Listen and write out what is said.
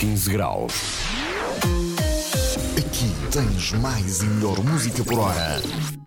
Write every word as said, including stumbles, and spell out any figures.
quinze graus. Aqui tens mais e melhor música por hora.